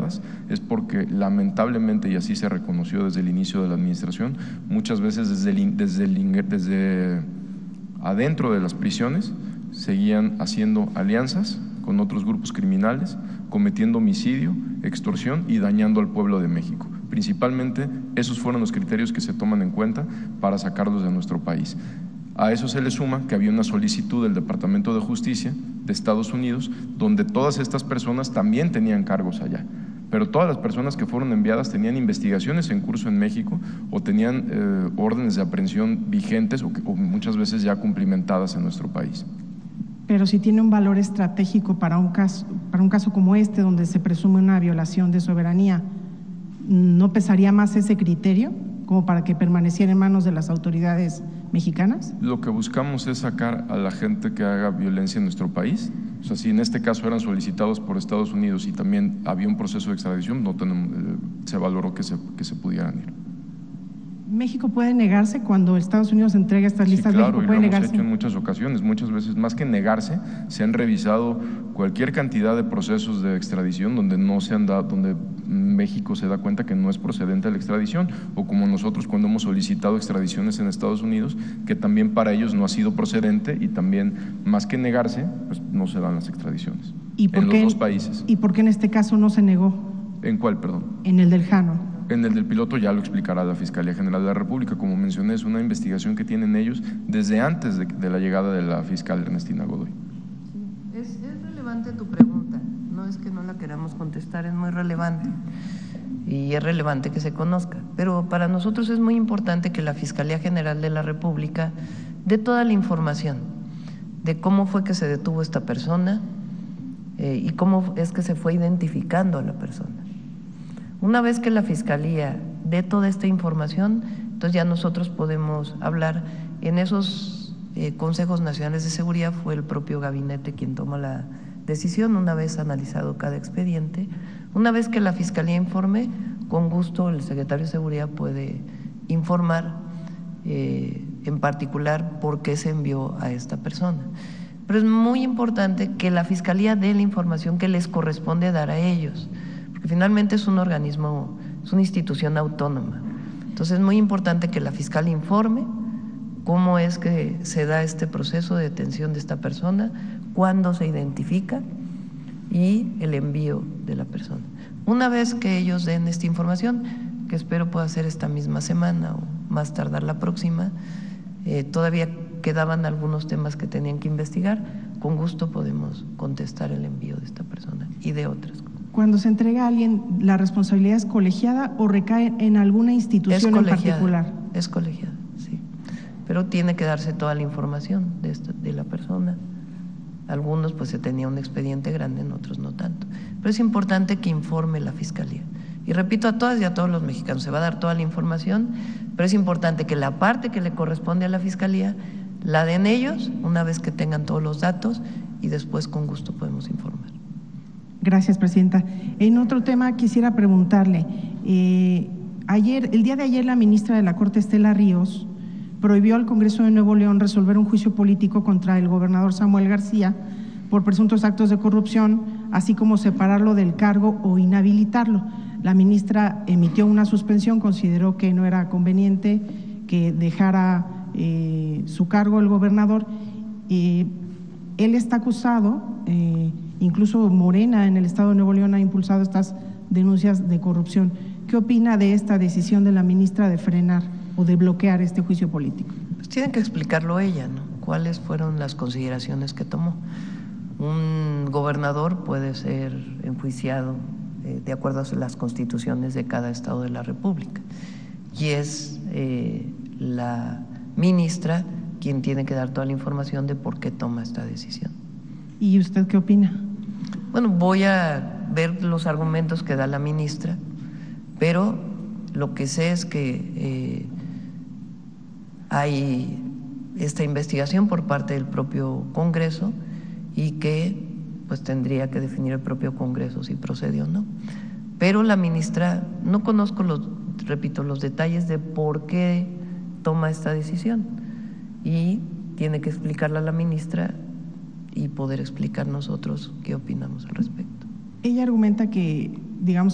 décadas, es porque lamentablemente, y así se reconoció desde el inicio de la administración, muchas veces desde adentro de las prisiones seguían haciendo alianzas con otros grupos criminales, cometiendo homicidio, extorsión y dañando al pueblo de México. Principalmente esos fueron los criterios que se toman en cuenta para sacarlos de nuestro país. A eso se le suma que había una solicitud del Departamento de Justicia de Estados Unidos, donde todas estas personas también tenían cargos allá, pero todas las personas que fueron enviadas tenían investigaciones en curso en México o tenían órdenes de aprehensión vigentes o muchas veces ya cumplimentadas en nuestro país. Pero si tiene un valor estratégico para un caso como este, donde se presume una violación de soberanía, ¿no pesaría más ese criterio como para que permaneciera en manos de las autoridades mexicanas? Lo que buscamos es sacar a la gente que haga violencia en nuestro país. O sea, si en este caso eran solicitados por Estados Unidos y también había un proceso de extradición, se valoró que se pudieran ir. ¿México puede negarse cuando Estados Unidos entrega estas listas? Sí, claro, ¿México puede y lo hemos negarse? hecho en muchas ocasiones, muchas veces, más que negarse, se han revisado cualquier cantidad de procesos de extradición donde no se han dado, donde México se da cuenta que no es procedente la extradición, o como nosotros cuando hemos solicitado extradiciones en Estados Unidos, que también para ellos no ha sido procedente y también, más que negarse, pues no se dan las extradiciones en los dos países. ¿Y por qué en este caso no se negó? ¿En cuál, perdón? En el del Jano. En el del piloto ya lo explicará la Fiscalía General de la República. Como mencioné, es una investigación que tienen ellos desde antes de la llegada de la fiscal Ernestina Godoy. Sí, es relevante tu pregunta, no es que no la queramos contestar, es muy relevante y es relevante que se conozca, pero para nosotros es muy importante que la Fiscalía General de la República dé toda la información de cómo fue que se detuvo esta persona y cómo es que se fue identificando a la persona. Una vez que la Fiscalía dé toda esta información, entonces ya nosotros podemos hablar. En esos consejos nacionales de seguridad fue el propio gabinete quien toma la decisión, una vez analizado cada expediente. Una vez que la Fiscalía informe, con gusto el secretario de Seguridad puede informar en particular por qué se envió a esta persona. Pero es muy importante que la Fiscalía dé la información que les corresponde dar a ellos, porque finalmente es un organismo, es una institución autónoma. Entonces es muy importante que la fiscal informe cómo es que se da este proceso de detención de esta persona, cuándo se identifica y el envío de la persona. Una vez que ellos den esta información, que espero pueda ser esta misma semana o más tardar la próxima, todavía quedaban algunos temas que tenían que investigar, con gusto podemos contestar el envío de esta persona y de otras cosas. Cuando se entrega a alguien, ¿la responsabilidad es colegiada o recae en alguna institución en particular? Es colegiada, sí, pero tiene que darse toda la información de la persona. Algunos pues se tenía un expediente grande, en otros no tanto, pero es importante que informe la Fiscalía. Y repito a todas y a todos los mexicanos, se va a dar toda la información, pero es importante que la parte que le corresponde a la Fiscalía la den ellos una vez que tengan todos los datos y después con gusto podemos informar. Gracias, presidenta. En otro tema quisiera preguntarle, el día de ayer la ministra de la Corte, Estela Ríos, prohibió al Congreso de Nuevo León resolver un juicio político contra el gobernador Samuel García por presuntos actos de corrupción, así como separarlo del cargo o inhabilitarlo. La ministra emitió una suspensión, consideró que no era conveniente que dejara su cargo el gobernador. Él está acusado, incluso Morena en el estado de Nuevo León ha impulsado estas denuncias de corrupción. ¿Qué opina de esta decisión de la ministra de frenar o de bloquear este juicio político? Pues tiene que explicarlo ella, ¿no? ¿Cuáles fueron las consideraciones que tomó? Un gobernador puede ser enjuiciado de acuerdo a las constituciones de cada estado de la República y es la ministra quien tiene que dar toda la información de por qué toma esta decisión. ¿Y usted qué opina? Bueno, voy a ver los argumentos que da la ministra, pero lo que sé es que hay esta investigación por parte del propio Congreso y que pues tendría que definir el propio Congreso si procede o no. Pero la ministra, no conozco los detalles de por qué toma esta decisión y tiene que explicarla a la ministra y poder explicar nosotros qué opinamos al respecto. Ella argumenta que, digamos,